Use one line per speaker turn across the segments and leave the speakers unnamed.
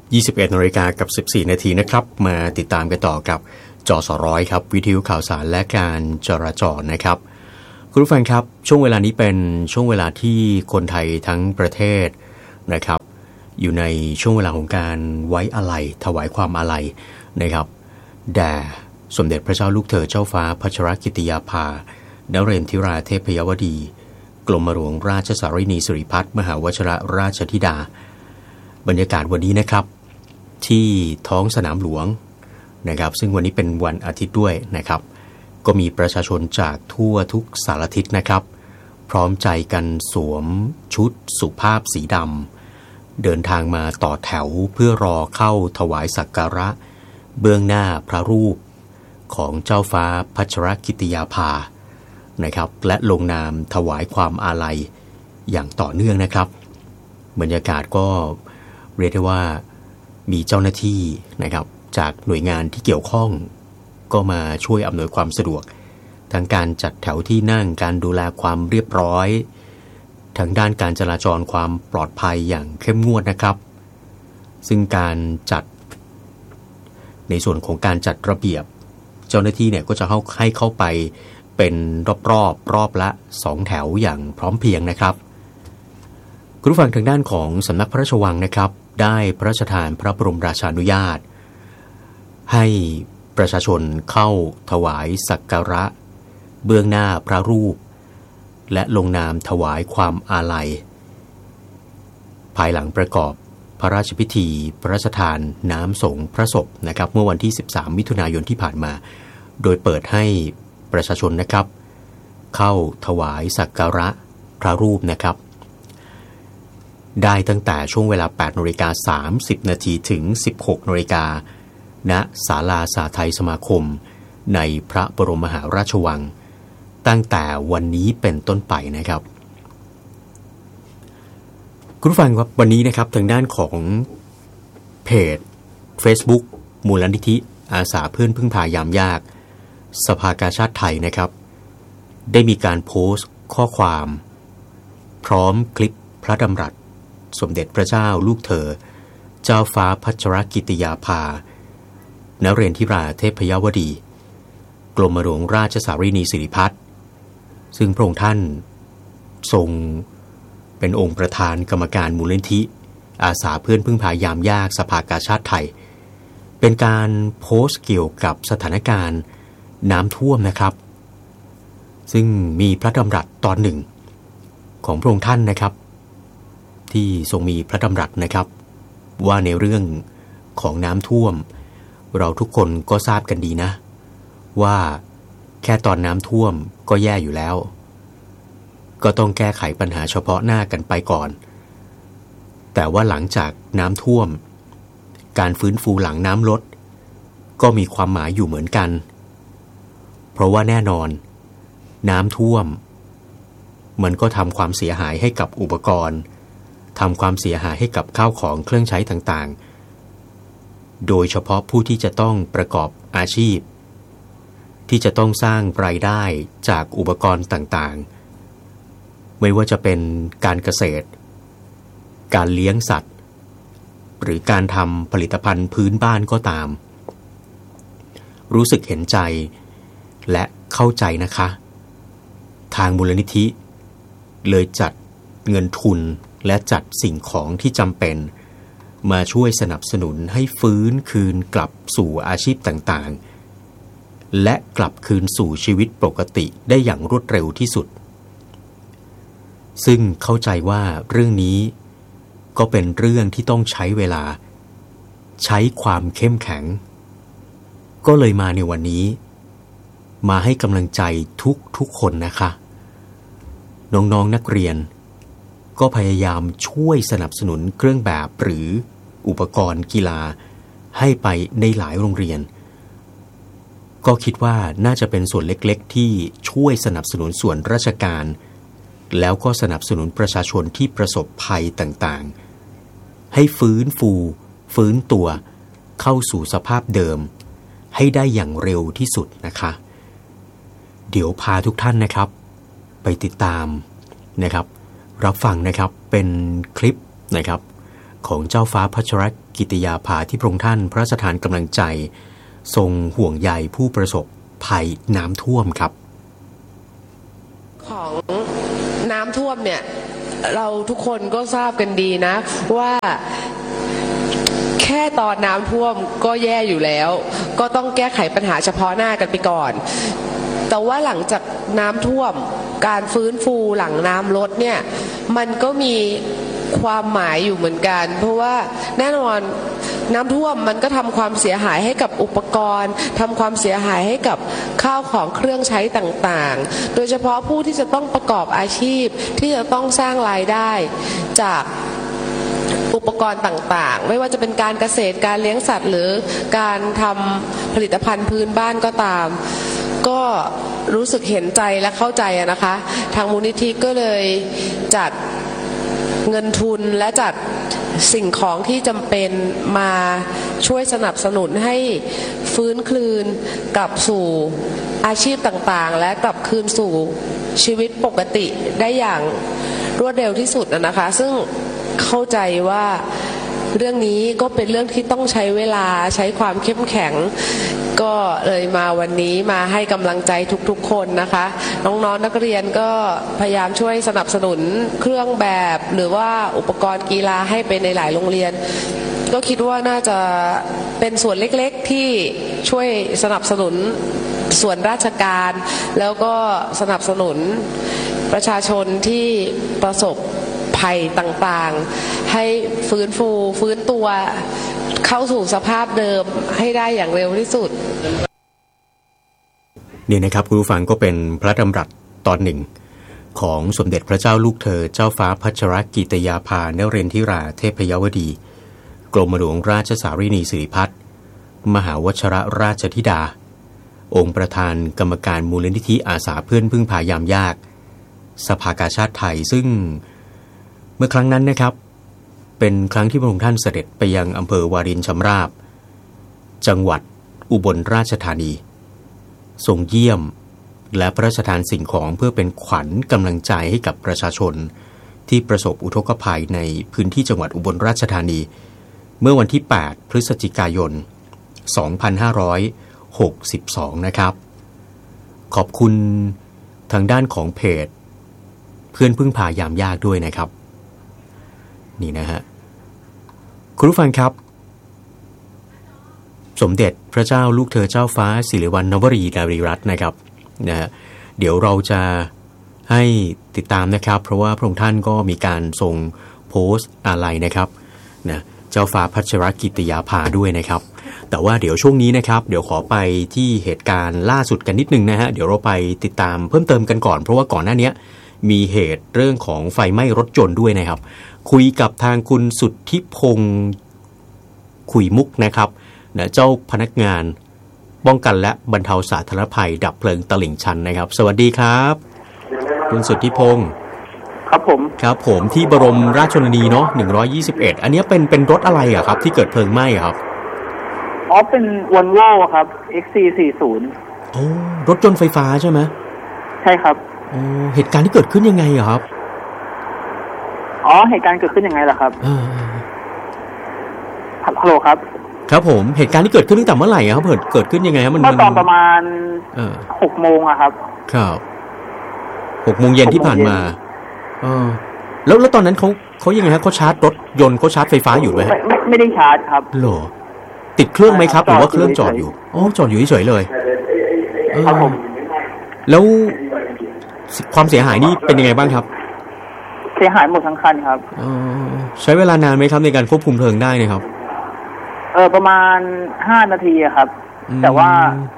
21:14 น.นะครับมาติดตามกันต่อกับจสร้อยครับวิทยุข่าวสารและการจราจรนะครับคุณผู้ฟังครับช่วงเวลานี้เป็นช่วงเวลาที่คนไทยทั้งประเทศนะครับอยู่ในช่วงเวลาของการไว้อาลัยถวายความอาลัยนะครับแด่สมเด็จพระเจ้าลูกเธอเจ้าฟ้าพัชรกิติยาภานเรนทิราเทพยวดีกรมหลวงราชสารินีสิริพัฒน์มหาวชิรราชธิดาบรรยากาศวันนี้นะครับที่ท้องสนามหลวงนะครับซึ่งวันนี้เป็นวันอาทิตย์ด้วยนะครับก็มีประชาชนจากทั่วทุกสารทิศนะครับพร้อมใจกันสวมชุดสุภาพสีดำเดินทางมาต่อแถวเพื่อรอเข้าถวายสักการะเบื้องหน้าพระรูปของเจ้าฟ้าพัชรกิติยาภานะครับและลงนามถวายความอาลัยอย่างต่อเนื่องนะครับบรรยากาศก็เรียกได้ว่ามีเจ้าหน้าที่นะครับจากหน่วยงานที่เกี่ยวข้องก็มาช่วยอำนวยความสะดวกทั้งการจัดแถวที่นั่งการดูแลความเรียบร้อยทางด้านการจราจรความปลอดภัยอย่างเข้มงวดนะครับซึ่งการจัดในส่วนของการจัดระเบียบเจ้าหน้าที่เนี่ยก็จะให้เข้าไปเป็นรอบละ2แถวอย่างพร้อมเพรียงนะครับคุณผู้ฟังทางด้านของสำนักพระราชวังนะครับได้พระราชทานพระบรมราชานุญาตให้ประชาชนเข้าถวายสักการะเบื้องหน้าพระรูปและลงนามถวายความอาลัยภายหลังประกอบพระราชพิธีพระราชทานน้ำสงฆ์พระศพนะครับเมื่อวันที่13มิถุนายนที่ผ่านมาโดยเปิดให้ประชาชนนะครับเข้าถวายสักการะพระรูปนะครับได้ตั้งแต่ช่วงเวลา 8:30 น.ถึง 16:00 น.ณศาลาสาไทยสมาคมในพระบรมมหาราชวังตั้งแต่วันนี้เป็นต้นไปนะครับคุณผู้ฟังครับวันนี้นะครับทางด้านของเพจ Facebook มูลนิธิอาสาเพื่อนพึ่งพายามยากสภากาชาดไทยนะครับได้มีการโพสต์ข้อความพร้อมคลิปพระดำรัสสมเด็จพระเจ้าลูกเธอเจ้าฟ้าพัชรกิติยาภานเรนทิราเทพยวดีกรมหลวงราชสารินีสิริพัฒน์ซึ่งพระองค์ท่านทรงเป็นองค์ประธานกรรมการมูลนิธิอาสาเพื่อนพึ่งพายามยากสภากาชาดไทยเป็นการโพสต์เกี่ยวกับสถานการณ์น้ำท่วมนะครับซึ่งมีพระดำรัสตอนหนึ่งของพระองค์ท่านนะครับที่ทรงมีพระดำรัสนะครับว่าในเรื่องของน้ำท่วมเราทุกคนก็ทราบกันดีนะว่าแค่ตอนน้ำท่วมก็แย่อยู่แล้วก็ต้องแก้ไขปัญหาเฉพาะหน้ากันไปก่อนแต่ว่าหลังจากน้ำท่วมการฟื้นฟูหลังน้ำลดก็มีความหมายอยู่เหมือนกันเพราะว่าแน่นอนน้ำท่วมมันก็ทำความเสียหายให้กับอุปกรณ์ทำความเสียหายให้กับข้าวของเครื่องใช้ต่างๆโดยเฉพาะผู้ที่จะต้องประกอบอาชีพที่จะต้องสร้างรายได้จากอุปกรณ์ต่างๆไม่ว่าจะเป็นการเกษตรการเลี้ยงสัตว์หรือการทำผลิตภัณฑ์พื้นบ้านก็ตามรู้สึกเห็นใจและเข้าใจนะคะทางมูลนิธิเลยจัดเงินทุนและจัดสิ่งของที่จำเป็นมาช่วยสนับสนุนให้ฟื้นคืนกลับสู่อาชีพต่างๆและกลับคืนสู่ชีวิตปกติได้อย่างรวดเร็วที่สุดซึ่งเข้าใจว่าเรื่องนี้ก็เป็นเรื่องที่ต้องใช้เวลาใช้ความเข้มแข็งก็เลยมาในวันนี้มาให้กำลังใจทุกคนนะคะน้องๆนักเรียนก็พยายามช่วยสนับสนุนเครื่องแบบหรืออุปกรณ์กีฬาให้ไปในหลายโรงเรียนก็คิดว่าน่าจะเป็นส่วนเล็กๆที่ช่วยสนับสนุนส่วนราชการแล้วก็สนับสนุนประชาชนที่ประสบภัยต่างๆให้ฟื้นตัวเข้าสู่สภาพเดิมให้ได้อย่างเร็วที่สุดนะคะเดี๋ยวพาทุกท่านนะครับไปติดตามนะครับรับฟังนะครับเป็นคลิปนะครับของเจ้าฟ้าพัชรกิติยาภาที่พระองค์ท่านพระราชทานกำลังใจทรงห่วงใยผู้ประสบภัยน้ำท่วมครับ
ของน้ำท่วมเนี่ยเราทุกคนก็ทราบกันดีนะว่าแค่ตอนน้ำท่วมก็แย่อยู่แล้วก็ต้องแก้ไขปัญหาเฉพาะหน้ากันไปก่อนแต่ว่าหลังจากน้ำท่วมการฟื้นฟูหลังน้ำลดเนี่ยมันก็มีความหมายอยู่เหมือนกันเพราะว่าแน่นอนน้ำท่วมมันก็ทำความเสียหายให้กับอุปกรณ์ทำความเสียหายให้กับข้าวของเครื่องใช้ต่างๆโดยเฉพาะผู้ที่จะต้องประกอบอาชีพที่จะต้องสร้างรายได้จากอุปกรณ์ต่างๆไม่ว่าจะเป็นการเกษตรการเลี้ยงสัตว์หรือการทำผลิตภัณฑ์พื้นบ้านก็ตามก็รู้สึกเห็นใจและเข้าใจนะคะทางมูลนิธิก็เลยจัดเงินทุนและจัดสิ่งของที่จำเป็นมาช่วยสนับสนุนให้ฟื้นคืนกลับสู่อาชีพต่างๆและกลับคืนสู่ชีวิตปกติได้อย่างรวดเร็วที่สุดนะคะซึ่งเข้าใจว่าเรื่องนี้ก็เป็นเรื่องที่ต้องใช้เวลาใช้ความเข้มแข็งก็เลยมาวันนี้มาให้กำลังใจทุกๆคนนะคะน้องๆนักเรียนก็พยายามช่วยสนับสนุนเครื่องแบบหรือว่าอุปกรณ์กีฬาให้ไปในหลายโรงเรียนก็คิดว่าน่าจะเป็นส่วนเล็กๆที่ช่วยสนับสนุนส่วนราชการแล้วก็สนับสนุนประชาชนที่ประสบภัยต่างๆให้ฟื้นฟูฟื้นตัวเข้าสู่สภาพเดิมให้ได้อย่างเร็วที่สุด
นี่นะครับคุณผู้ฟังก็เป็นพระดำรัสตอนหนึ่งของสมเด็จพระเจ้าลูกเธอเจ้าฟ้าพัชรกิติยาภานเรนทิราเทพยวดีกรมหลวงราชสารินีสิริพัฒน์มหาวชรราชธิดาองค์ประธานกรรมการมูลนิธิอาสาเพื่อนพึ่งพายามยากสภากาชาติไทยซึ่งเมื่อครั้งนั้นนะครับเป็นครั้งที่พระองค์ท่านเสด็จไปยังอำเภอวารินชำราบจังหวัดอุบลราชธานีทรงเยี่ยมและพระราชทานสิ่งของเพื่อเป็นขวัญกำลังใจให้กับประชาชนที่ประสบอุทกภัยในพื้นที่จังหวัดอุบลราชธานีเมื่อวันที่8พฤศจิกายน2562นะครับขอบคุณทางด้านของเพจเพื่อนพึ่งพายามยากด้วยนะครับนี่นะฮะคุณผู้ฟังครับสมเด็จพระเจ้าลูกเธอเจ้าฟ้าสิริวัณณวรีนารีรัตน์นะครับนะฮะเดี๋ยวเราจะให้ติดตามนะครับเพราะว่าพระองค์ท่านก็มีการทรงโพสต์อะไรนะครับนะเจ้าฟ้าพัชรกิติยาภาด้วยนะครับแต่ว่าเดี๋ยวช่วงนี้นะครับเดี๋ยวขอไปที่เหตุการณ์ล่าสุดกันนิดนึงนะฮะเดี๋ยวเราไปติดตามเพิ่มเติมกันก่อนเพราะว่าก่อนหน้านี้มีเหตุเรื่องของไฟไหม้รถยนต์ด้วยนะครับคุยกับทางคุณสุทธิพงศ์ขุยมุกนะครับนะเจ้าพนักงานป้องกันและบรรเทาสาธารณภัยดับเพลิงตลิ่งชันนะครับสวัสดีครับคุณสุทธิพงศ์
ครับผม
ครับผมที่บรมราชชนนีเนาะ121อันนี้เป็นรถอะไรอะครับที่เกิดเพลิงไหม้ครับ
อ๋อเป็นVolvoครับ XC40
โอ้รถยนต์ไฟฟ้าใช่ไหม
ใช่ครับ
โอ้เหตุการณ์ที่เกิดขึ้นยังไงอะครับ
อ๋อเหตุการณ์เกิดขึ้นยังไงล่ะครับฮัลโหลครับ
ครับผมเหตุการณ์ที่เกิดขึ้นตั้งแต่เมื่อไหร่ครับเกิดขึ้นยังไงครับมัน
ตอนประมาณ6 โมงอะครับ
ครับ6 โมงเย็นที่ผ่านมาแล้วตอนนั้นเขายังไงฮะเขาชาร์จรถยนต์เขาชาร์จไฟฟ้าอยู่ไหม
ไม่ได้ชาร์จครับ
หรอติดเครื่องไหมครับหรือว่าเครื่องจอดอยู่อ๋อจอดอยู่เฉยๆเลย
ครับผม
แล้วความเสียหายนี่เป็นยังไงบ้างครับ
เสียหายหมดทั้งคันครับ
ใช้เวลานานไหมครับในการควบคุมเพลิงได้นะครับ
ประมาณ5 นาทีครับแต่ว่า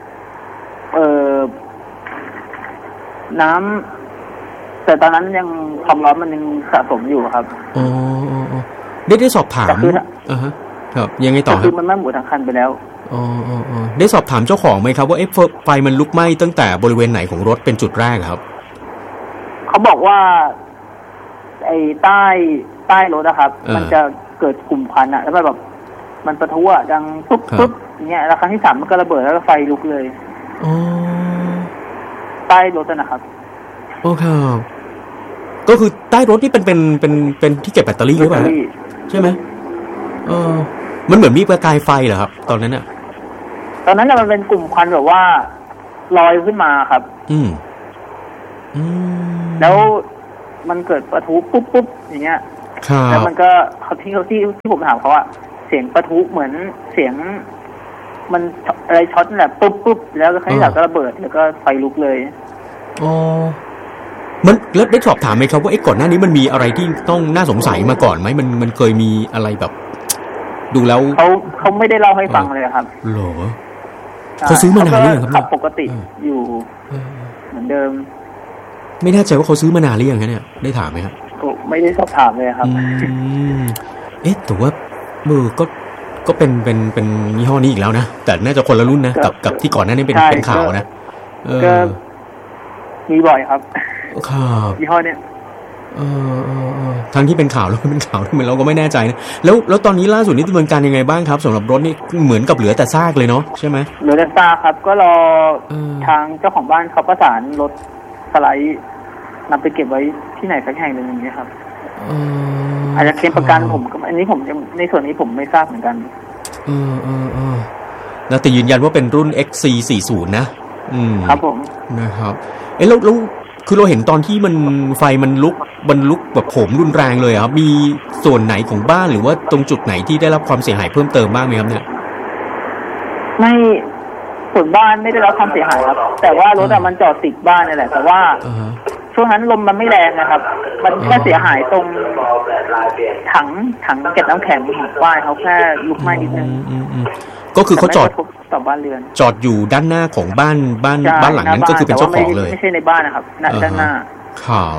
น้ำแต่ตอนนั้นยังความร้อนมันยังสะสมอยู่ครับ
อ๋อได้สอบถามครับยังไงต่อครับ
คือมันไหม้หมดทั้งคันไปแล้ว
ได้สอบถามเจ้าของไหมครับว่าไฟมันลุกไหม้ตั้งแต่บริเวณไหนของรถเป็นจุดแรกครับ
เขาบอกว่าไอ้ใต้รถนะครับมันจะเกิดกลุ่มควันอะแล้วแบบมันปะทุดังปุ๊บอย่างเงี้ยแล้วครั้งที่3มันก็ระเบิดแล้วก็ไฟลุกเลยใต้รถนะครับ
โอเคก็คือใต้รถนี่เป็นที่เก็บแบตเตอรี่หรือเปล่าใช่ไหมมันเหมือนมีประกายไฟเหรอครับตอนนั้นอะ
ตอนนั้นมันเป็นกลุ่มควันแบบว่าลอยขึ้นมาครับแล้วมันเกิดปะทุปุ๊บอย่างเงี้ยแล้วมันก็ที่ผมถามเขาอะเสียงปะทุเหมือนเสียงมันอะไรช็อตแบบปุ๊บแล้วก็ครั้งที่สามก็ระเบิดแล้วก็ไฟลุกเลย
มันแล้วได้สอบถามไหมครับว่าไอ้ก่อนหน้านี้มันมีอะไรที่ต้องน่าสงสัยมาก่อนไหมมันเคยมีอะไรแบบดูแล้ว
เขาไม่ได้เล่าให้ฟังเลยครับ
หรอเขาซื้อมานานหรือยังครับ
ขับปกติอยู่เหมือนเดิม
ไม่แน่ใจว่าเขาซื้อมานานหรือยังเนี่ยได้ถามไหมครับ
ไม่ได้สอบถามเลยครับ
แต่ว่าก็เป็นยี่ห้อนี้อีกแล้วนะแต่น่าจะคนละรุ่นนะกับที่ก่อนหน้านี้เป็นข่าวนะ
ก็มีบ่อยครับยี่ห้อเนี้ย
ทั้งที่เป็นข่าวแล้วเป็นข่าวทำไมเราก็ไม่แน่ใจนะแล้วตอนนี้ล่าสุดนี่ดำเนินการยังไงบ้างครับสำหรับรถนี่เหมือนกับเหลือแต่ซากเลยเนาะใช่ไหม
เหลือแต่ซากครับก็รอทางเจ้าของบ้านเขาประสานรถสไลด์นำไปเก็บไว้ที่ไหนสักแห่งหนึ่งอย่างนี้ครับอาจจะเคลมประกันผมอันนี้ผมในส่วนนี้ผมไม่ทราบเหมือนกัน
แล้วแต่ยืนยันว่าเป็นรุ่น XC40 นะครับ
ผม
นะครับแล้วคือเราเห็นตอนที่ไฟมันลุกแบบโหมรุนแรงเลยครับมีส่วนไหนของบ้านหรือว่าตรงจุดไหนที่ได้รับความเสียหายเพิ่มเติมบ้างไหมครับเนี่ย
ไม่ส่วนบ้านไม่ได้รับความเสียหายครับแต่ว่ารถมันจอดติดบ้านนี่แหละแต่ว่าช่วงนั้นลมมันไม่แรงนะครับมันแค่เสียหายตรงถังเก็บน้ำแข็งของบ้านเขาแค่ลุกไหม้นิดนึง
ก็คือเขาจอด
ต่อบ้านเรือน
จอดอยู่ด้านหน้าของบ้านหลังนั้นก็คือเป็นเจ้าของเลย
ไม่ใช่ในบ้านนะครับด้านหน้า
ครับ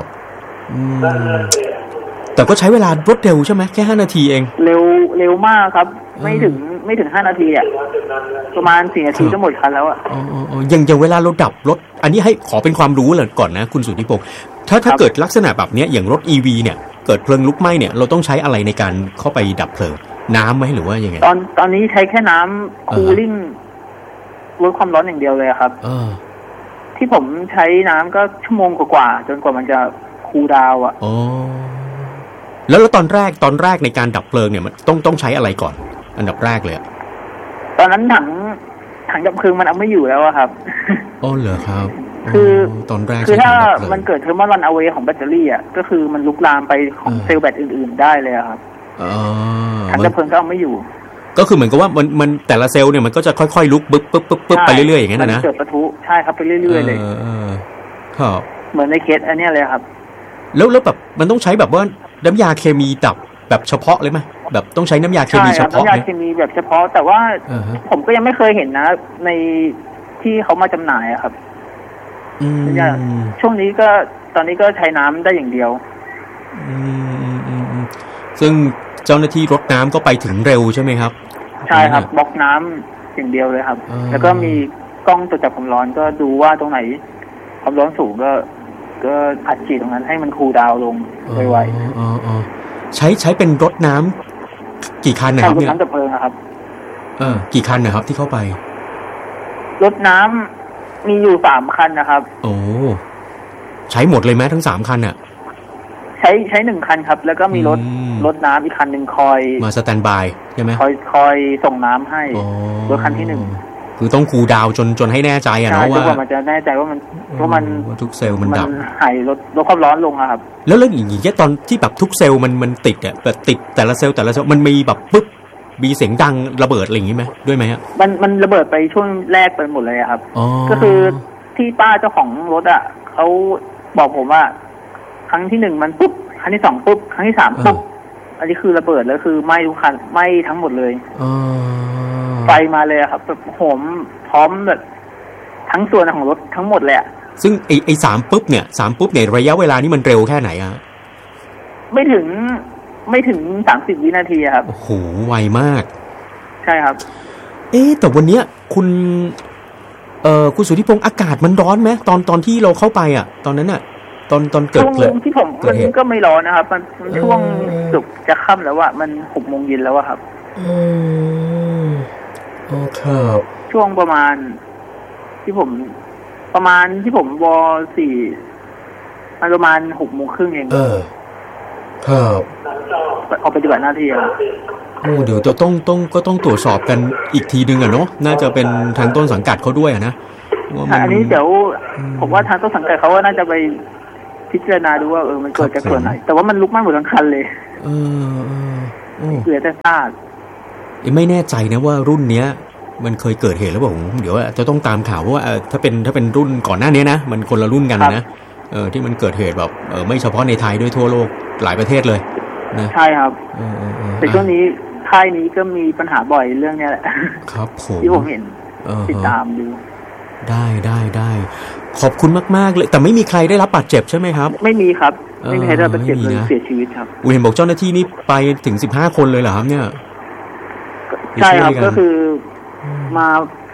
แต่ก็ใช้เวลารวดเร็วใช่ไหมแค่5 นาทีเอง
เร็วมากครับไม่ถึง5 นาทีอ่ะประมาณ4 นาทีก็หมดคันแล้วอ่ะ
อย่างเวลาเราดับรถอันนี้ให้ขอเป็นความรู้เลยก่อนนะคุณสุทธิพงศ์ถ้าเกิดลักษณะแบบนี้อย่างรถ EV เนี่ยเกิดเพลิงลุกไหม้เนี่ยเราต้องใช้อะไรในการเข้าไปดับเพลิงน้ำไหมหรือว่ายังไง
ตอนนี้ใช้แค่น้ำคูลิ่งลดความร้อนอย่างเดียวเลยครับที่ผมใช้น้ำก็ชั่วโมงกว่าจนกว่ามันจะคูลดาวน์อ่ะ
แล้วตอนแรกในการดับเพลิงเนี่ยมันต้องใช้อะไรก่อนอันดับแรกเลย
ตอนนั้นถังดับเพลิงมันเอาไม่อยู่แล้วครับ
เหรอครับ
คือ
ตอนแรก
คือถ้ามันเกิดเทอร์โมรันเอาเวของแบตเตอรี่อ่ะก็คือมันลุกลามไปของเซลล์แบตอื่นๆได้เลยครับถังดับเพลิงก็เอาไม่อยู่
ก็คือเหมือนกับว่ามันแต่ละเซลล์เนี่ยมันก็จะค่อยๆลุกปึ๊บไปเรื่อยๆอย่างนั้นนะ
เกิดปะทุใช่ครับไปเรื่อยๆเลย
ครับ
เหมือนในเคสอันนี้เลยครับ
แล้วแบบมันต้องใช้แบบว่าน้ำยาเคมีดับแบบเฉพาะเลยไหมแบบต้องใช้น้ำยาเคมีเฉพาะ
น้ำยาเคมีแบบเฉพาะแต่ว่าผมก็ยังไม่เคยเห็นนะในที่เขามาจำหน่ายครับช่วงนี้ก็ตอนนี้ก็ใช้น้ำได้อย่างเดียว
ซึ่งเจ้าหน้าที่รถน้ำก็ไปถึงเร็วใช่ไหมครับ
ใช่ครับบล็อกน้ำอย่างเดียวเลยครับแล้วก็มีกล้องตรวจจับความร้อนก็ดูว่าตรงไหนความร้อนสูงก็อัดฉีดตรงนั้นให้มันคูลดาวน์ลงไว
ๆใช้เป็นรถน้ำกี่คันนะครับเนี่ย
รถน้ำดับเพลิงครับ
กี่คันนะครับที่เข้าไป
รถน้ำมีอยู่3 คันนะครับ
โอ้ใช้หมดเลยไหมทั้ง3 คันอ่ะ
ใช้1 คันครับแล้วก็มีรถน้ำอีกคันหนึ่งคอย
มาสแตนบายใช่ไหม
คอยส่งน้ำให้รถคันที่1
คือต้องคูลดาวน์จนให้แน่ใจอะเนาะว่า
มันจะแน่ใจว่ามัน
ทุกเซลล์มันดับ
หายลดความร้อนลงอะครับ
แล้วอย่างนี้ตอนที่แบบทุกเซลล์มันติดอะแบบติดแต่ละเซลล์มันมีแบบปึ๊บมีเสียงดังระเบิดอะไรอย่างนี้ไหมด้วยไหมฮะ
มันระเบิดไปช่วงแรกไปหมดเลยครับก็คือที่ป้าเจ้าของรถอะเขาบอกผมว่าครั้งที่1มันปุ๊บครั้งที่2ปุ๊บครั้งที่3ปุ๊บอันนี้คือระเบิดแล้วคือไหม้ทุกคันไหม้ทั้งหมดเลยไฟมาเลยครับแบบโหมพร้อมแบบทั้งส่วนของรถทั้งหมดเลย
ซึ่งไอ้3 ปุ๊บเนี่ยระยะเวลานี่มันเร็วแค่ไหนอะ
ไม่ถึง30 วินาทีครับ
โอ้โหไวมาก
ใช่ครับ
แต่วันเนี้ยคุณสุทธิพงศ์อากาศมันร้อนไหมตอนที่เราเข้าไปอ่ะตอนนั้นอ่ะตอนเกิด
เพลิงที่ผมมันก็ไม่ร้อนนะครับมันช่วงสุกจะค่ำแล้วอ่ะมัน6 โมงเย็นแล้วอะครับ
โอเค
ช่วงประมาณที่ผมว.4 มันประมาณ6 โมงครึ่งเอง
ครับ
ออกไปปฏิบัติหน้าที่ครับ
โอ้เดี๋ยวก็ต้องตรวจสอบกันอีกทีนึงอะเนาะน่าจะเป็นทางต้นสังกัดเขาด้วยนะ
อันนี้เดี๋ยวผมว่าทางต้นสังกัดเขาว่าน่าจะไปพิจารณาดูว่ามันเกิดจากส่วนไหนแต่ว่ามันลุกไหม้หมดทั้งคันเลยเหลือแต่ซาก
ไม่แน่ใจนะว่ารุ่นเนี้ยมันเคยเกิดเหตุแล้วบอกเดี๋ยวจะต้องตามข่าวว่าถ้าเป็นรุ่นก่อนหน้านี้นะมันคนละรุ่นกันนะที่มันเกิดเหตุแบบไม่เฉพาะในไทยด้วยทั่วโลกหลายประเทศเลยนะ
ใช่ครับแต่ช่วงนี้ค่ายนี้ก็มีปัญหาบ่อยเรื่องนี้แหละ
ครับผม
ที่ผมเห็นติดตามดู
ได้ขอบคุณมากๆเลยแต่ไม่มีใครได้รับบาดเจ็บใช่ไหมครับ
ไม่มีครับไม่มีใครได้รับบาดเจ็บเลยเสียชีวิตครับ
เห็นบอกเจ้าหน้าที่นี่ไปถึง15 คนเลยเหรอครับเนี่ย
ใช่ครับก็คือมา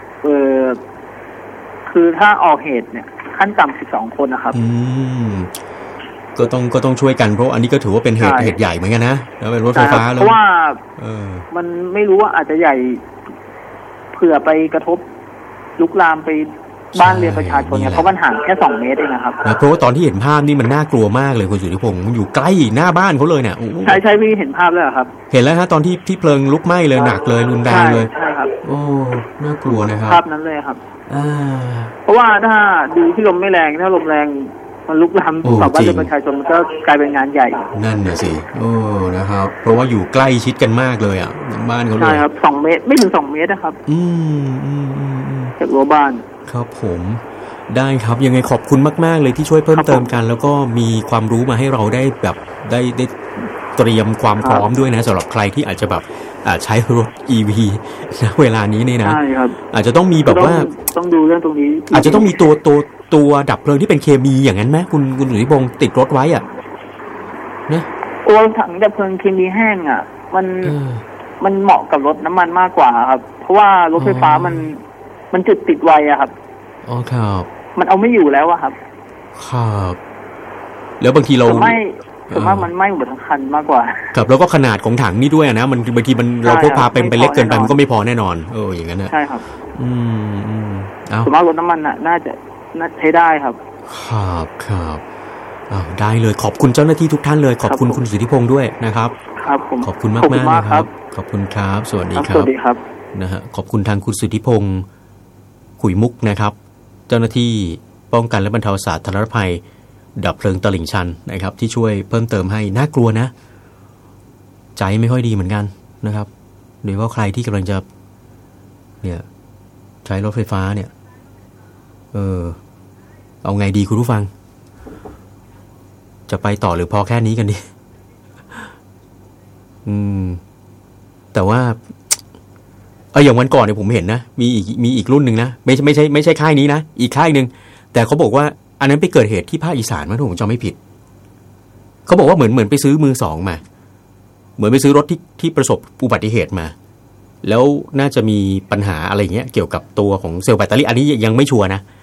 คือถ้าออกเหตุเนี่ยขั้นต่ำ12 คนนะครับ
ก็ต้องช่วยกันเพราะอันนี้ก็ถือว่าเป็นเหตุใหญ่เหมือนกันนะแล้วเป็นรถไฟฟ้าแล้ว
เพราะว่ามันไม่รู้ว่าอาจจะใหญ่เผื่อไปกระทบลุกลามไปบ้านเรือนประชาชนเนี่ยเพราะมันห่างแค่2 เมตรเองนะครับ
เพราะว่าตอนที่เห็นภาพนี่มันน่ากลัวมากเลยคุณสุทธิพงศ์มันอยู่ใกล้หน้าบ้านเขาเลยเนี่ย
ใช่พี่เห็นภาพแล้วครับ
เห็นแล้วฮะตอนที่เพลิงลุกไหม้เลยหนักเลยรุนแรงเลย
ใช่ครับ
โอ้น่ากลัวนะครับ
ภาพนั้นเลยครับเพราะว่าถ้าดูที่ลมไม่แรงถ้าลมแรงมันลุกลามต่อบ้านเรือนประชาชนมันก็กลายเป็นงานใหญ่
นั่นน่ะสินะครับเพราะว่าอยู่ใกล้ชิดกันมากเลยอ่ะบ้านเขาเลย
ใช่ครับ2 เมตรไม่ถึง2 เมตรนะครับจากรั้วบ้าน
ครับผมได้ครับยังไงขอบคุณมากๆเลยที่ช่วยเพิ่มเติมกันแล้วก็มีความรู้มาให้เราได้แบบได้เตรียมความพร้อมด้วยนะสำหรับใครที่อาจจะแบบใช้รถ EV นะเวลานี้นี่นะ
ใช่ครับ
อาจจะต้องมีแบบว่า
ต้องดูเรื่องตรงนี้
อาจจะต้องมีตัวดับเพลิงที่เป็นเคมีอย่างนั้นไหมคุณสุทธิพงศ์ติดรถไว้อ่ะนะ
ตัวถังดับเพลิงเคมีแห้งอ่ะมันเหมาะกับรถน้ำมันมากกว่าครับเพราะว่ารถไฟฟ้ามันจุดติดไวอะครับ
อ๋อครับ
มันเอาไม่อยู่แล้วอะครับ
ครับแล้วบางทีเรา
ไม่ส่วนมากมันไหม้หมดทั้งคันมากกว่า
ครับแล้วก็ขนาดของถังนี่ด้วยนะมันบางทีเราพกพาเป็นไปเล็กเกินไปมันก็ไม่พอแน่นอนอย่างนั้นนะ
ใช่ครับส่วนมากรถน้ำมันน่าจะใช้ได้ครับ
ครับได้เลยขอบคุณเจ้าหน้าที่ทุกท่านเลยขอบคุณคุณสุทธิพงศ์ด้วยนะครับ
ครับผม
ขอบคุณมากนะครับขอบคุณครับสวัสดีครับ
สวัสดีครับ
นะฮะขอบคุณทางคุณสุทธิพงศ์ขุยมุกนะครับเจ้าหน้าที่ป้องกันและบรรเทาสาธารณภัยดับเพลิงตลิ่งชันนะครับที่ช่วยเพิ่มเติมให้น่ากลัวนะใจไม่ค่อยดีเหมือนกันนะครับโดยเฉพาะใครที่กำลังจะเนี่ยใช้รถไฟฟ้าเนี่ยเอาไงดีคุณผู้ฟังจะไปต่อหรือพอแค่นี้กันดีแต่ว่าอย่างวันก่อนเนี่ยผมเห็นนะมีอีกรุ่นหนึ่งนะไม่ใช่ค่ายนี้นะอีกค่ายนึงแต่เขาบอกว่าอันนั้นไปเกิดเหตุที่ภาคอีสานมั้งถ้าผมจำไม่ผิดเขาบอกว่าเหมือนไปซื้อมือสองมาเหมือนไปซื้อรถที่ประสบอุบัติเหตุมาแล้วน่าจะมีปัญหาอะไรเงี้ยเกี่ยวกับตัวของเซลล์แบตเตอรี่อันนี้ยังไม่ชัวร์นะ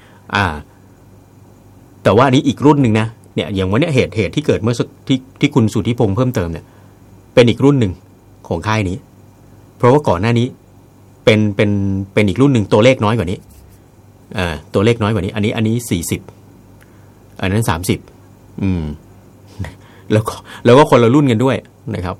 แต่ว่าอันนี้อีกรุ่นหนึ่งนะเนี่ยอย่างวันนี้เหตุที่เกิดเมื่อที่คุณสุทธิพงศ์เพิ่มเติมเนี่ยเป็นอีกรุ่นหนึ่งของค่ายนี้เพราะว่าก่อนหน้านี้เป็นอีกรุ่นหนึ่งตัวเลขน้อยกว่านี้ตัวเลขน้อยกว่านี้อันนี้40อันนั้น30แล้วก็คนละรุ่นกันด้วยนะครับ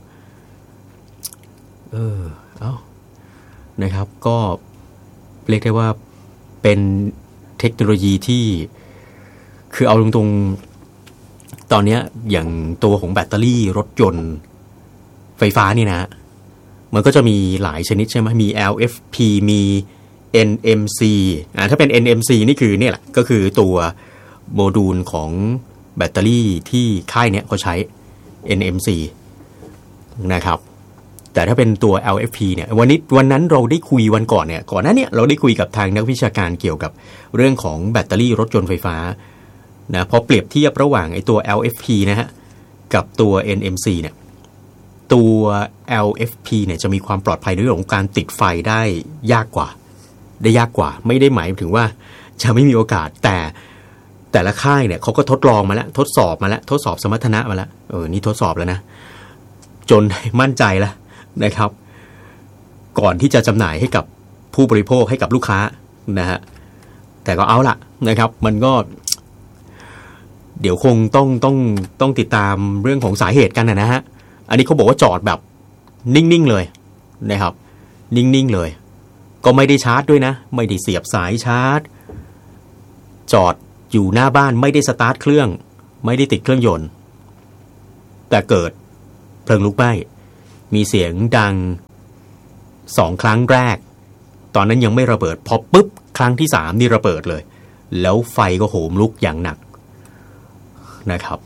นะครับก็เรียกได้ว่าเป็นเทคโนโลยีที่คือเอาตรงๆตอนนี้อย่างตัวของแบตเตอรี่รถยนต์ไฟฟ้านี่นะมันก็จะมีหลายชนิดใช่ไหมมี LFP มี NMC ถ้าเป็น NMC นี่คือเนี่ยแหละก็คือตัวโมดูลของแบตเตอรี่ที่ค่ายเนี้ยเขาใช้ NMC นะครับแต่ถ้าเป็นตัว LFP เนี่ยวันนั้นเราได้คุยวันก่อนเนี่ยก่อนหน้านี้เราได้คุยกับทางนักวิชาการเกี่ยวกับเรื่องของแบตเตอรี่รถยนต์ไฟฟ้านะพอเปรียบเทียบระหว่างไอ้ตัว LFP นะฮะกับตัว NMC เนี่ยตัว LFP เนี่ยจะมีความปลอดภัยในเรื่องของการติดไฟได้ยากกว่าไม่ได้หมายถึงว่าจะไม่มีโอกาสแต่ละค่ายเนี่ยเขาก็ทดลองมาแล้วทดสอบมาแล้วทดสอบสมรรถนะมาแล้วนี่ทดสอบแล้วนะจนมั่นใจแล้วนะครับก่อนที่จะจำหน่ายให้กับผู้บริโภคให้กับลูกค้านะฮะแต่ก็เอาล่ะนะครับมันก็เดี๋ยวคงต้องติดตามเรื่องของสาเหตุกันนะฮะอันนี้เขาบอกว่าจอดแบบนิ่งๆเลยนะครับนิ่งๆเลยก็ไม่ได้ชาร์จด้วยนะไม่ได้เสียบสายชาร์จจอดอยู่หน้าบ้านไม่ได้สตาร์ทเครื่องไม่ได้ติดเครื่องยนต์แต่เกิดเพลิงลุกไหม้มีเสียงดัง2 ครั้งแรกตอนนั้นยังไม่ระเบิดพอปุ๊บครั้งที่3นี่ระเบิดเลยแล้วไฟก็โหมลุกอย่างหนักนะครับ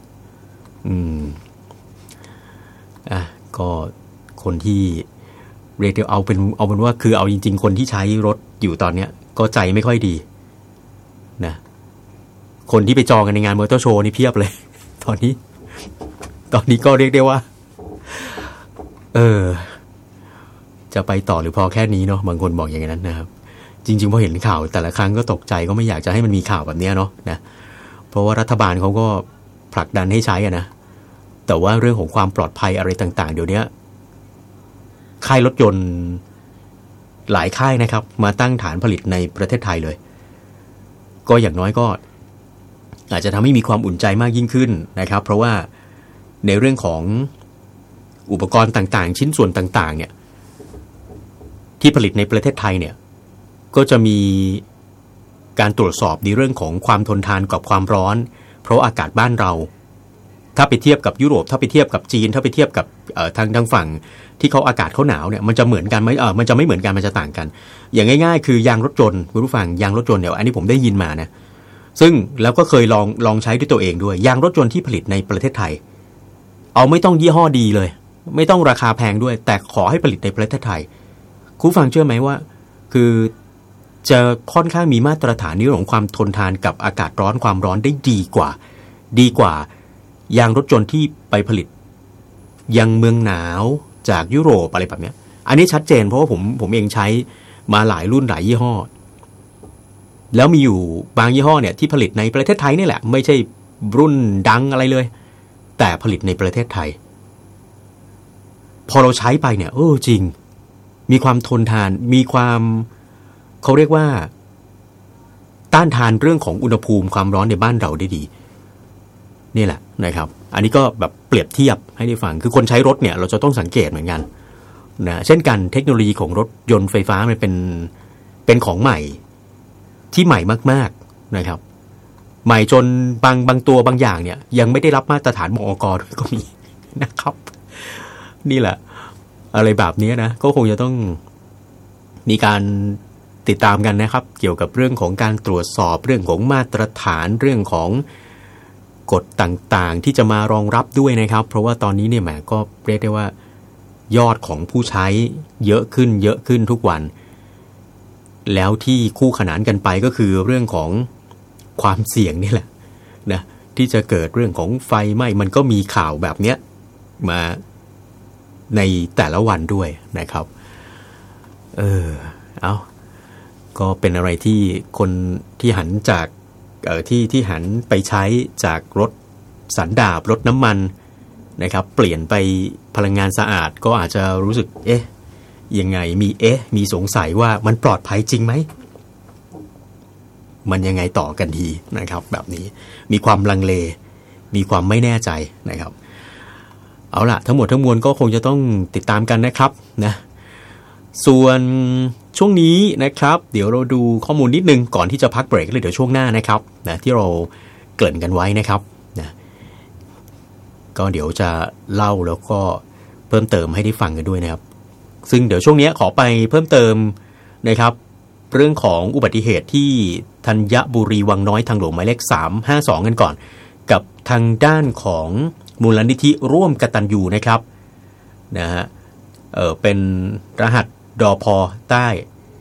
ก็คนที่เรียกเอาเป็นว่าคือเอาจริงๆคนที่ใช้รถอยู่ตอนเนี้ยก็ใจไม่ค่อยดีนะคนที่ไปจองกันในงานมอเตอร์โชว์นี่เพียบเลย ตอนนี้ก็เรียกได้ว่าจะไปต่อหรือพอแค่นี้เนาะบางคนบอกอย่างนั้นนะครับจริงๆพอเห็นข่าวแต่ละครั้งก็ตกใจก็ไม่อยากจะให้มันมีข่าวแบบนี้เนาะนะเพราะว่ารัฐบาลเขาก็ผลักดันให้ใช้นะแต่ว่าเรื่องของความปลอดภัยอะไรต่างๆเดี๋ยวนี้ค่ายรถยนต์หลายค่ายนะครับมาตั้งฐานผลิตในประเทศไทยเลยก็อย่างน้อยก็อาจจะทำให้มีความอุ่นใจมากยิ่งขึ้นนะครับเพราะว่าในเรื่องของอุปกรณ์ต่างๆชิ้นส่วนต่างๆเนี่ยที่ผลิตในประเทศไทยเนี่ยก็จะมีการตรวจสอบในเรื่องของความทนทานกับความร้อนเพราะอากาศบ้านเราถ้าไปเทียบกับยุโรปถ้าไปเทียบกับจีนถ้าไปเทียบกับทางฝั่งที่เขาอากาศเขาหนาวเนี่ยมันจะเหมือนกันไหมมันจะไม่เหมือนกันมันจะต่างกันอย่างง่ายๆคือยางรถยนต์คุณผู้ฟังยางรถยนต์เนี่ยอันนี้ผมได้ยินมานะซึ่งแล้วก็เคยลองใช้ด้วยตัวเองด้วยยางรถยนต์ที่ผลิตในประเทศไทยเอาไม่ต้องยี่ห้อดีเลยไม่ต้องราคาแพงด้วยแต่ขอให้ผลิตในประเทศไทยคุณฟังเชื่อไหมว่าคือจะค่อนข้างมีมาตรฐานในเรื่องของความทนทานกับอากาศร้อนความร้อนได้ดีกว่ายางรถยนต์ที่ไปผลิตยังเมืองหนาวจากยุโรปอะไรแบบนี้อันนี้ชัดเจนเพราะว่าผมเองใช้มาหลายรุ่นหลายยี่ห้อแล้วมีอยู่บางยี่ห้อเนี่ยที่ผลิตในประเทศไทยนี่แหละไม่ใช่รุ่นดังอะไรเลยแต่ผลิตในประเทศไทยพอเราใช้ไปเนี่ยจริงมีความทนทานมีความเขาเรียกว่าต้านทานเรื่องของอุณหภูมิความร้อนในบ้านเราได้ดีนี่แหละนะครับอันนี้ก็แบบเปรียบเทียบให้ได้ฟังคือคนใช้รถเนี่ยเราจะต้องสังเกตเหมือนกันนะเช่นกันเทคโนโลยีของรถยนต์ไฟฟ้ามันเป็นของใหม่ที่ใหม่มากๆนะครับใหม่จนบางตัวบางอย่างเนี่ยยังไม่ได้รับมาตรฐานมอก.ด้วยก็มีนะครับนี่แหละอะไรแบบนี้นะก็คงจะต้องมีการติดตามกันนะครับเกี่ยวกับเรื่องของการตรวจสอบเรื่องของมาตรฐานเรื่องของกฎต่างๆที่จะมารองรับด้วยนะครับเพราะว่าตอนนี้เนี่ยแหมก็เรียกได้ว่ายอดของผู้ใช้เยอะขึ้นทุกวันแล้วที่คู่ขนานกันไปก็คือเรื่องของความเสี่ยงนี่แหละนะที่จะเกิดเรื่องของไฟไหม้มันก็มีข่าวแบบเนี้ยมาในแต่ละวันด้วยนะครับเอาก็เป็นอะไรที่คนที่หันจากที่หันไปใช้จากรถสันดาปรถน้ำมันนะครับเปลี่ยนไปพลังงานสะอาดก็อาจจะรู้สึกยังไงมีสงสัยว่ามันปลอดภัยจริงไหมมันยังไงต่อกันดีนะครับแบบนี้มีความลังเลมีความไม่แน่ใจนะครับเอาล่ะทั้งหมดทั้งมวลก็คงจะต้องติดตามกันนะครับนะส่วนช่วงนี้นะครับเดี๋ยวเราดูข้อมูลนิดนึงก่อนที่จะพักเบรกเลยเดี๋ยวช่วงหน้านะครับนะที่เราเกริ่นกันไว้นะครับนะก็เดี๋ยวจะเล่าแล้วก็เพิ่มเติมให้ได้ฟังกันด้วยนะครับซึ่งเดี๋ยวช่วงนี้ขอไปเพิ่มเติมนะครับเรื่องของอุบัติเหตุที่ธัญบุรีวังน้อยทางหลวงหมายเลข352กันก่อนกับทางด้านของมูลนิธิร่วมกตัญญูนะครับนะฮะเป็นรหัสดพ.ใต้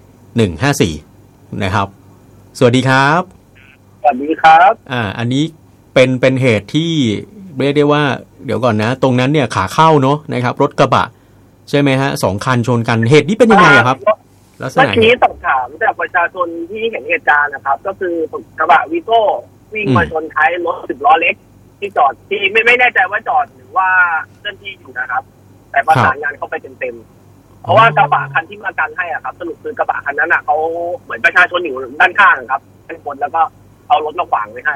154นะครับสวัสดีครับ
สวัสดีครับ
อันนี้เป็นเหตุที่เรียกได้ว่าเดี๋ยวก่อนนะตรงนั้นเนี่ยขาเข้าเนาะนะครับรถกระบะใช่ไหมฮะ2คันชนกันเหตุนี้เป็นยังไงครับ
ลักษณะนี้สอบถามจากประชาชนที่เห็นเหตุการณ์นะครับก็คือกระบะวีโก้วิ่งมาชนท้ายรถ10 ล้อเล็กที่จอดที่ไม่แน่ใจว่าจอดหรือว่าเคลื่อนที่อยู่นะครับแต่ประสานงานเข้าไปเต็มๆเพราะว่ากระบะคันที่มากันให้อ่ะครับสรุปคือกระบะคันนั้นอ่ะเขาเหมือนประชาชนอยู่ด้านข้างครับด้านบนแล้วก็เอารถมาขวางไว้ให้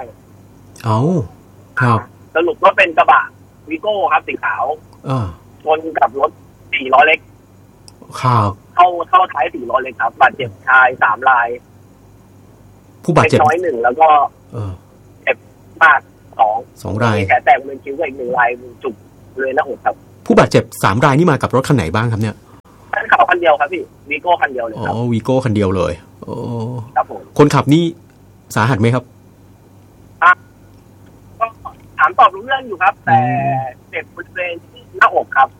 ครับ
สรุปว่าเป็นกระบะวีโก้ครับสีขาวชนกับรถ
4 ล้อเล็ก
ครับ
เข้าท้าย4 ล้อเล็กครับบาดเจ็บชาย3 ราย
ผู้บาดเจ็บ
น้อย1แล้วก็เจ็บมาก2 รายแผลแตกบริเวณคิ้วอีก1 รายจุกเลยหน้าอกครับ
ผู้บาดเจ็บ3 รายนี่มากับรถคันไหนบ้างครับเนี่ย
ขับคันเดียวครับพี่วีโก้คันเดียวเลยครับ
วีโก้คันเดียวเลย
ครับผม
คนขับนี่สาหัสไหมครับ
ก็ถามตอบรู้เรื่องอยู่ครับแต่เจ็บบริเวณหน้าอกครับ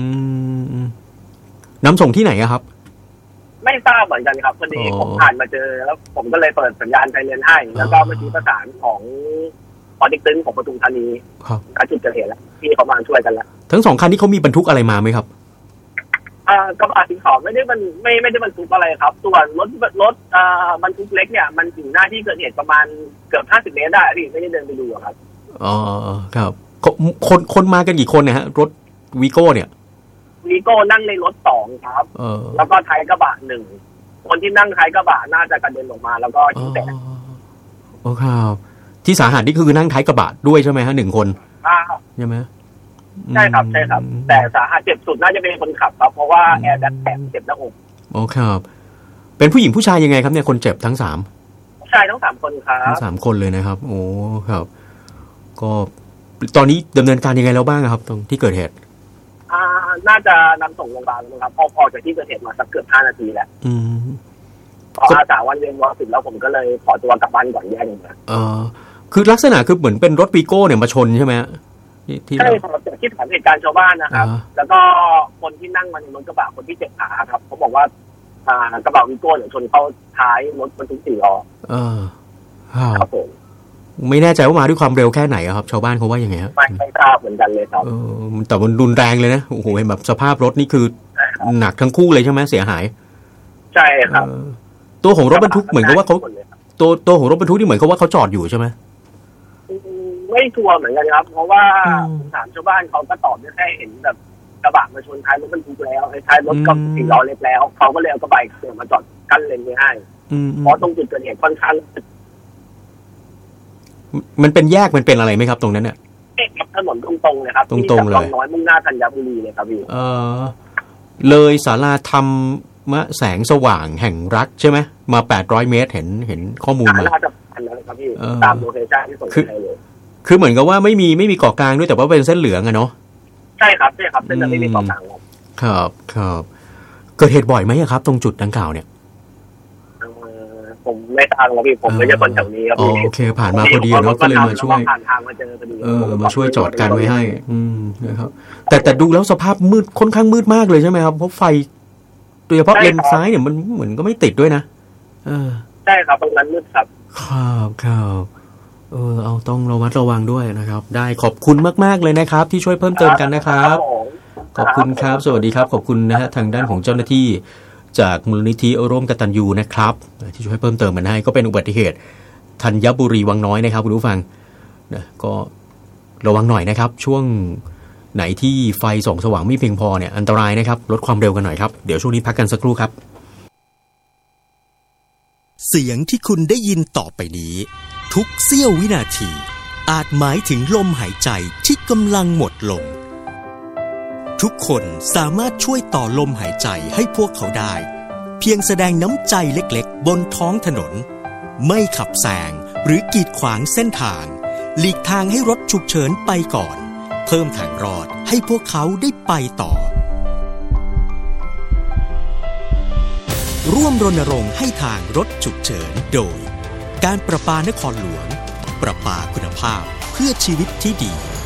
นำส่งที่ไหนครับ
ไม่ทราบเหมือนกันครับพอดีผมผ่านมาเจอแล้วผมก็เลยเปิดสัญญาณไซเรนให้แล้วก็เมื่อกี้ประสานของปอติ๊กตึ้งของปทุมธานีณจุดเกิดเหตุแล้วที่เขามาช่วยกันแล้ว
ทั้ง2 คันที่เขามีบรรทุกอะไรมาไหมครับ
กระบะสีขาวไม่ได้บรรทุกอะไรครับส่วนรถบรรทุกเล็กเนี่ยมันถึงหน้าที่เกิดเหตุประมาณเกือบ50 เมตรได้พี่ไม่ได้เดินไปดูครับ
ครับคนมากันกี่คนเนี่ยฮะรถวีโก้เนี่ย
วีโก้นั่งในรถ2ครับแล้วก็ท้ายกระบะ1คนที่นั่งท้ายกระบะน่าจะกระเด็นออกมาแล้วก็ชิ้นแตก
ครับที่สาหัสนี่คือนั่งท้ายกระบะด้วยใช่ไหมฮะ1 คนใช่ไหม
ใช่ครับแต่สาหัสเจ็บสุดน่าจะเป็นคนขับครับเพราะว่าแอร์แบ็คแตกเจ็บหน้าอก
ครับเป็นผู้หญิงผู้ชายยังไงครับเนี่ยคนเจ็บทั้ง3
ผู้ชายทั้ง3 คนครับ
ทั้ง3 คนเลยนะครับโอ้ครับก็ตอนนี้ดำเนินการยังไงแล้วบ้างครับตรงที่เกิดเหตุ
น่าจะนำส่งโรงพยาบาลนะครับพอจากที่เกิดเหตุมาสักเกือบ5 นาทีแล้วพออาสาวันเวียนวอสิบแล้วผมก็เลยขอตัวกลับบ้านก่อนแยกนึงนะ
คือลักษณะคือเหมือนเป็นรถวีโก้เนี่ยมาชนใช่ไหม
ใช่ครับจากที่ถามเหตุการณ์ชาวบ้านนะครับแล้วก็คนที่นั่งมาในรถกระบะคนที่เจ็บขาครับเขาบอกว่ากระบะวีโก้เนี่ยชนเข้าท้ายรถบรรทุก4 ล้อครับผม
ไม่แน่ใจว่ามาด้วยความเร็วแค่ไหนครับชาวบ้านเขาว่ายังไงครับ
ไม่ทราบเหมือนกันเลยครับ
แต่มันรุนแรงเลยนะโอ้โหเห็นแบบสภาพรถนี่คือหนักทั้งคู่เลยใช่ไหมเสียหาย
ใช่ครับ
ตัวของรถบรรทุกเหมือนกับว่าเขาตัวของรถบรรทุกนี่เหมือนกับว่าเขาจอดอยู่ใช่ไหม
ไม่ชัวร์เหมือนกันครับเพราะว่าถามชาวบ้านเขาก็ตอบได้แค่เห็นแบบกระบะมาชนท้ายรถบรรทุกแล้วท้ายรถก็4 ล้อเล็กแล้วเขาก็เลยเอากระบะเสือมาจอดกั้นเลนไว้ให้เพราะตรงจุดเกิดเหตุค่อนข้าง
มันเป็นแยกมันเป็นอะไรไหมครับตรงนั้นเนี่ย
ถนนตรงๆเลยครับ
ตรงๆเลย
น้อยมุ่งหน้าธัญบุรีเลยครับพี่
เลยศาลาธรรมแสงสว่างแห่งรักใช่ไหมมา800 เมตรเห็นข้อมูลมา
น่าจะพันแล้วครับพี่ตามโลเคชั่นที่ส่งให้เลย
คือเหมือนกับว่าไม่มีเกาะกลางด้วยแต่ว่าเป็นเส้นเหลืองอะเนาะ
ใช่ครับเส้นนั้นไม่มีเกาะกลาง
ครับเกิดเหตุบ่อยไหมครับตรงจุดดังกล่าวเนี่ย
ผมไม่ทางครับพี่ผมไม่ใช่คนแถวนี้ครับ
โอเคผ่านมาพอดีเนาะก็เลยมาช่วย
ผ่านทางมาเจอพอดี
มาช่วยจอดกันไว้ให้นะครับแต่ดูแล้วสภาพมืดค่อนข้างมืดมากเลยใช่ไหมครับเพราะไฟโดยเฉพาะเลนซ้ายเนี่ยมันเหมือนก็ไม่ติดด้วยนะ
ใช่ครับตรงนั้นมืดครับ
ครับเอาต้องระมัดระวังด้วยนะครับได้ขอบคุณมากๆเลยนะครับที่ช่วยเพิ่มเติมกันนะครับขอบคุณครับสวัสดีครับขอบคุณนะฮะทางด้านของเจ้าหน้าที่จากมูลนิธิร่วมกตัญญูนะครับที่ช่วยเพิ่มเติมมาให้ก็เป็นอุบัติเหตุธัญบุรีวังน้อยนะครับคุณผู้ฟังนะก็ระวังหน่อยนะครับช่วงไหนที่ไฟส่องสว่างไม่เพียงพอเนี่ยอันตรายนะครับลดความเร็วกันหน่อยครับเดี๋ยวช่วงนี้พักกันสักครู่ครับ
เสียงที่คุณได้ยินต่อไปนี้ทุกเสี้ยววินาทีอาจหมายถึงลมหายใจที่กำลังหมดลงทุกคนสามารถช่วยต่อลมหายใจให้พวกเขาได้เพียงแสดงน้ำใจเล็กๆบนท้องถนนไม่ขับแซงหรือกีดขวางเส้นทางหลีกทางให้รถฉุกเฉินไปก่อนเพิ่มทางรอดให้พวกเขาได้ไปต่อร่วมรณรงค์ให้ทางรถฉุกเฉินโดยการประปานครหลวงประปาคุณภาพเพื่อชีวิตที่ดี